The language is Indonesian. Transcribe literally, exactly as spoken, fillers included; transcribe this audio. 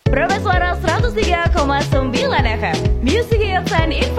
Suara seratus tiga koma sembilan F M Music Hits and Info